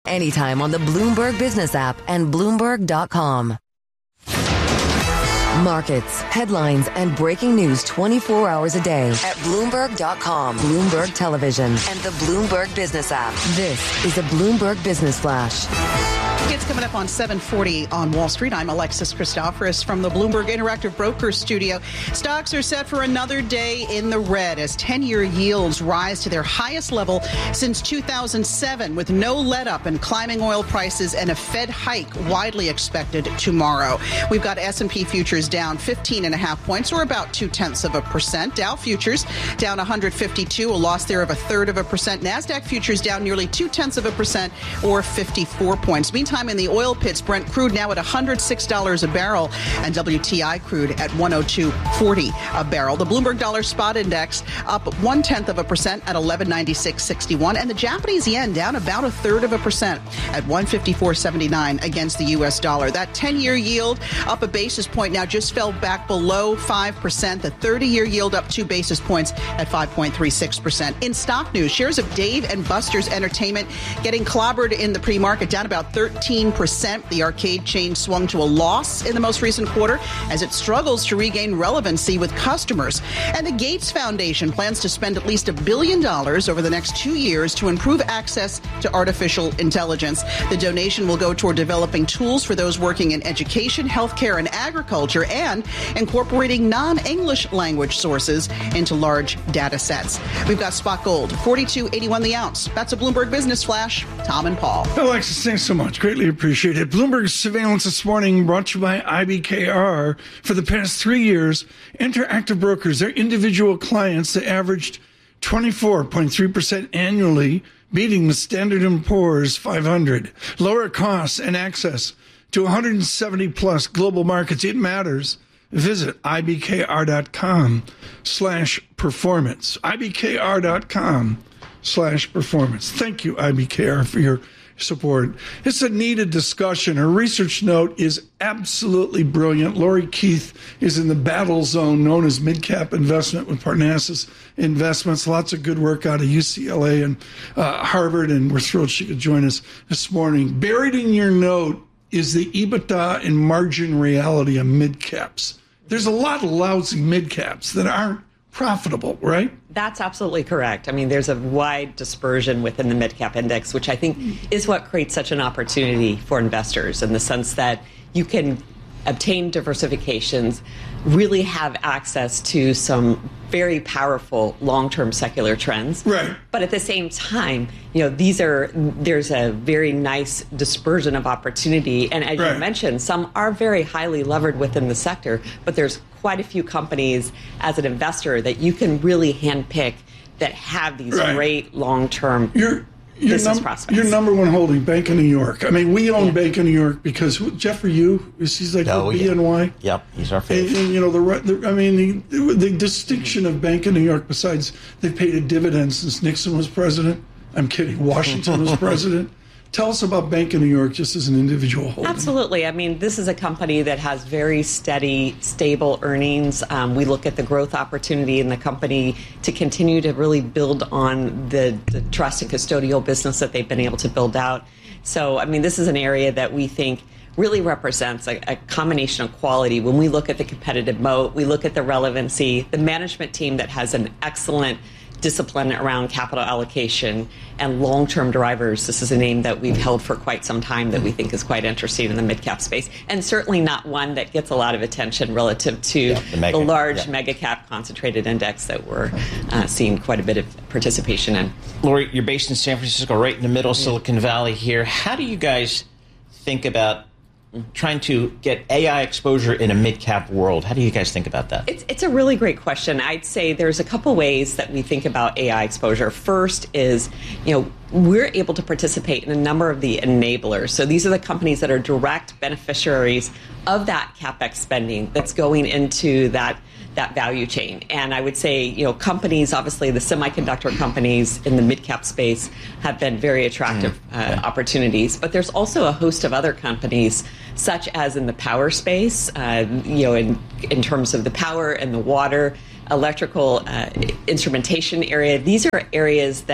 Anytime on the Bloomberg Business app and Bloomberg.com. Markets, headlines, and breaking news 24 hours a day at Bloomberg.com, Bloomberg Television, and the Bloomberg Business app. This is a Bloomberg Business Flash. It's coming up on 7:40 on Wall Street. I'm Alexis Christoforous from the Bloomberg Interactive Brokers studio. Stocks are set for another day in the red as 10-year yields rise to their highest level since 2007, with no let-up in climbing oil prices and a Fed hike widely expected tomorrow. We've got S&P futures down 15.5 points, or about 0.2%. Dow futures down 152, a loss there of 0.33%. NASDAQ futures down nearly 0.2%, or 54 points. Meantime, in the oil pits, Brent crude now at $106 a barrel and WTI crude at $102.40 a barrel. The Bloomberg Dollar Spot Index up 0.1% at 1196.61, and the Japanese yen down about 0.33% at 154.79 against the U.S. dollar. That 10-year yield up a basis point, now just fell back below 5%. The 30-year yield up 2 basis points at 5.36%. In stock news, shares of Dave & Buster's Entertainment getting clobbered in the pre-market, down about 13%. The arcade chain swung to a loss in the most recent quarter as it struggles to regain relevancy with customers. And the Gates Foundation plans to spend at least $1 billion over the next 2 years to improve access to artificial intelligence. The donation will go toward developing tools for those working in education, healthcare, and agriculture, and incorporating non-English language sources into large data sets. We've got spot gold, $42.81 the ounce. That's a Bloomberg Business Flash. Tom and Paul. Alexis, thanks so much. Greatly appreciated. Bloomberg's surveillance this morning brought to you by IBKR. For the past 3 years, Interactive Brokers, their individual clients, they averaged 24.3% annually, beating the Standard & Poor's 500. Lower costs and access to 170-plus global markets. It matters. Visit IBKR.com/performance. IBKR.com/performance. Thank you, IBKR, for your support. It's a needed discussion. Her research note is absolutely brilliant. Lori Keith is in the battle zone known as Midcap Investment with Parnassus Investments. Lots of good work out of UCLA and Harvard, and we're thrilled she could join us this morning. Buried in your note is the EBITDA and margin reality of midcaps. There's a lot of lousy midcaps that aren't profitable, right? That's absolutely correct. I mean, there's a wide dispersion within the mid-cap index, which I think is what creates such an opportunity for investors, in the sense that you can obtain diversifications, really have access to some very powerful long-term secular trends. Right. But at the same time, there's a very nice dispersion of opportunity. And as you mentioned, some are very highly levered within the sector, but there's quite a few companies as an investor that you can really handpick that have these great long-term business prospects. Your number one holding, Bank of New York. I mean, we own Bank of New York because Jeffrey Yu, he's like BNY. Yep, he's our favorite. And the distinction of Bank of New York, besides they've paid a dividend since Nixon was president. I'm kidding. Washington was president. Tell us about Bank of New York just as an individual holding. Absolutely. I mean, this is a company that has very steady, stable earnings. We look at the growth opportunity in the company to continue to really build on the trust and custodial business that they've been able to build out. So, I mean, this is an area that we think really represents a combination of quality. When we look at the competitive moat, we look at the relevancy, the management team that has an excellent discipline around capital allocation and long-term drivers. This is a name that we've held for quite some time that we think is quite interesting in the mid-cap space, and certainly not one that gets a lot of attention relative to the large mega-cap concentrated index that we're seeing quite a bit of participation in. Lori, you're based in San Francisco, right in the middle of Silicon Valley here. How do you guys think about trying to get AI exposure in a mid-cap world? How do you guys think about that? It's a really great question. I'd say there's a couple ways that we think about AI exposure. First is, we're able to participate in a number of the enablers. So these are the companies that are direct beneficiaries of that CapEx spending that's going into that value chain. And I would say, companies, obviously the semiconductor companies in the mid-cap space have been very attractive opportunities. But there's also a host of other companies, such as in the power space, in terms of the power and the water, electrical instrumentation area. These are areas that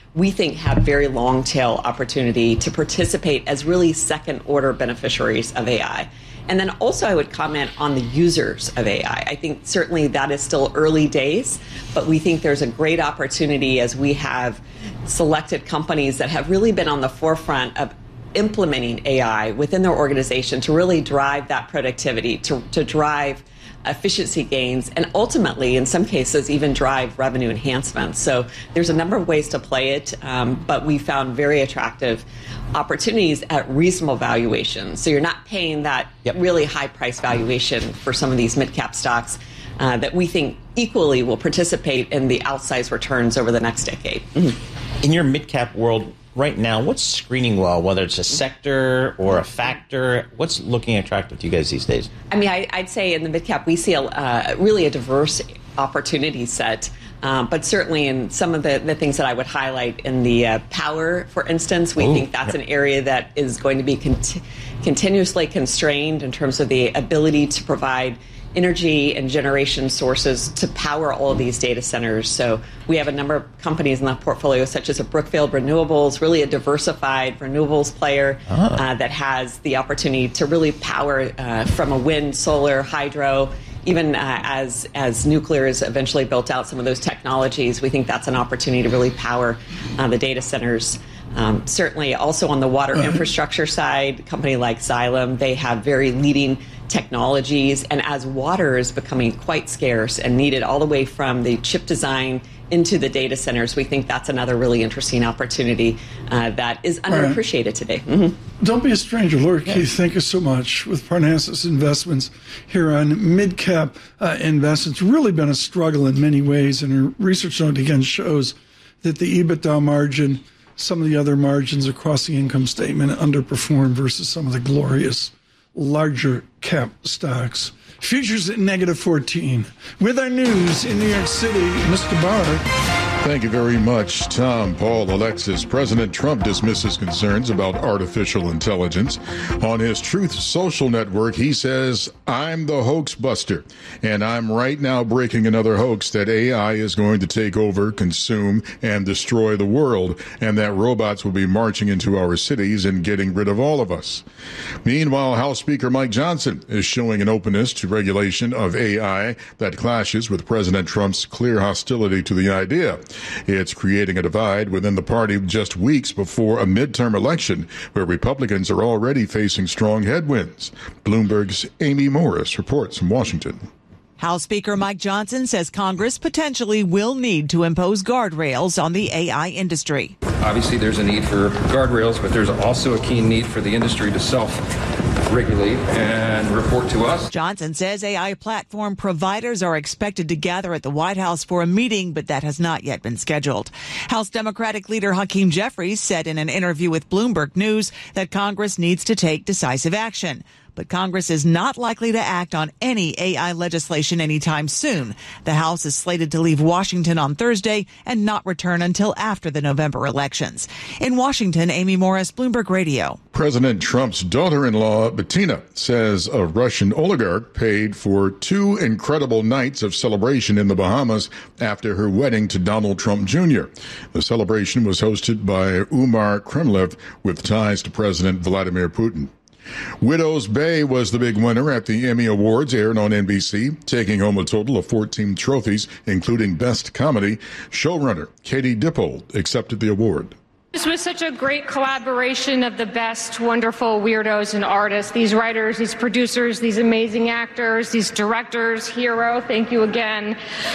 we think have very long tail opportunity to participate as really second order beneficiaries of AI. And then also I would comment on the users of AI. I think certainly that is still early days, but we think there's a great opportunity as we have selected companies that have really been on the forefront of implementing AI within their organization to really drive that productivity, to drive efficiency gains, and ultimately, in some cases, even drive revenue enhancements. So there's a number of ways to play it, but we found very attractive opportunities at reasonable valuations. So you're not paying that really high price valuation for some of these mid-cap stocks that we think equally will participate in the outsized returns over the next decade. Mm-hmm. In your mid-cap world right now, what's screening well, whether it's a sector or a factor? What's looking attractive to you guys these days? I mean, I'd say in the mid-cap, we see really a diverse opportunity set. But certainly in some of the things that I would highlight in the power, for instance, we think that's an area that is going to be continuously constrained in terms of the ability to provide energy and generation sources to power all of these data centers. So we have a number of companies in the portfolio, such as a Brookfield Renewables, really a diversified renewables player that has the opportunity to really power from a wind, solar, hydro, even as nuclear is eventually built out some of those technologies. We think that's an opportunity to really power the data centers. Certainly also on the water infrastructure side, a company like Xylem, they have very leading technologies. And as water is becoming quite scarce and needed all the way from the chip design into the data centers, we think that's another really interesting opportunity that is underappreciated today. Mm-hmm. Don't be a stranger. Lori Keith, thank you so much. With Parnassus Investments here on mid-cap investments, really been a struggle in many ways. And her research note again shows that the EBITDA margin, some of the other margins across the income statement underperform versus some of the glorious larger cap stocks. Futures at negative 14. With our news in New York City, Mr. Barr. Thank you very much, Tom, Paul, Alexis. President Trump dismisses concerns about artificial intelligence. On his Truth Social network, he says, "I'm the hoax buster, and I'm right now breaking another hoax that AI is going to take over, consume, and destroy the world, and that robots will be marching into our cities and getting rid of all of us." Meanwhile, House Speaker Mike Johnson is showing an openness to regulation of AI that clashes with President Trump's clear hostility to the idea. It's creating a divide within the party just weeks before a midterm election where Republicans are already facing strong headwinds. Bloomberg's Amy Morris reports from Washington. House Speaker Mike Johnson says Congress potentially will need to impose guardrails on the AI industry. Obviously, there's a need for guardrails, but there's also a keen need for the industry to self-regulate and report to us. Johnson says AI platform providers are expected to gather at the White House for a meeting, but that has not yet been scheduled. House Democratic leader Hakeem Jeffries said in an interview with Bloomberg News that Congress needs to take decisive action. But Congress is not likely to act on any AI legislation anytime soon. The House is slated to leave Washington on Thursday and not return until after the November elections. In Washington, Amy Morris, Bloomberg Radio. President Trump's daughter-in-law, Bettina, says a Russian oligarch paid for 2 incredible nights of celebration in the Bahamas after her wedding to Donald Trump Jr. The celebration was hosted by Umar Kremlev with ties to President Vladimir Putin. Widow's Bay was the big winner at the Emmy Awards, aired on NBC, taking home a total of 14 trophies, including Best Comedy. Showrunner Katie Dippold accepted the award. This was such a great collaboration of the best, wonderful weirdos and artists, these writers, these producers, these amazing actors, these directors, Hero, thank you again,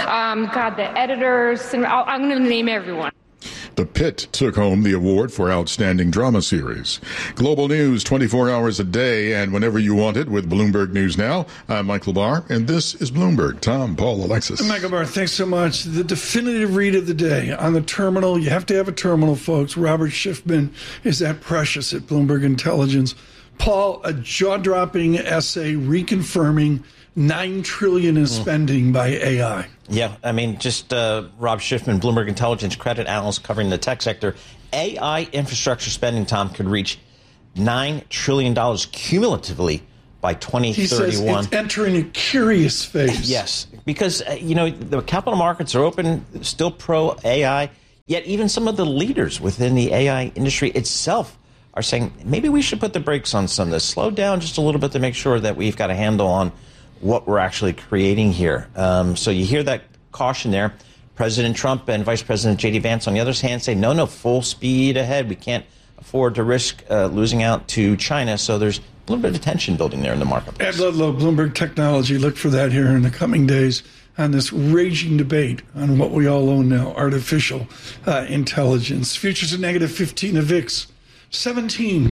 the editors, and I'm going to name everyone. The Pit took home the award for Outstanding Drama Series. Global news 24 hours a day and whenever you want it with Bloomberg News Now. I'm Michael Barr, and this is Bloomberg. Tom, Paul, Alexis. Michael Barr, thanks so much. The definitive read of the day on the terminal. You have to have a terminal, folks. Robert Schiffman is at Precious at Bloomberg Intelligence. Paul, a jaw-dropping essay reconfirming $9 trillion in spending by AI. Yeah, I mean, just Rob Schiffman, Bloomberg Intelligence credit analyst covering the tech sector. AI infrastructure spending, Tom, could reach $9 trillion cumulatively by 2031. He says it's entering a curious phase. Yes, because, the capital markets are open, still pro-AI. Yet even some of the leaders within the AI industry itself are saying maybe we should put the brakes on some of this, slow down just a little bit to make sure that we've got a handle on what we're actually creating here. So you hear that caution there. President Trump and Vice President J.D. Vance, on the other hand, say, no, full speed ahead. We can't afford to risk losing out to China. So there's a little bit of tension building there in the marketplace. Ed Ludlow, Bloomberg Technology. Look for that here in the coming days on this raging debate on what we all own now, artificial intelligence. Futures at negative 15, a VIX 17.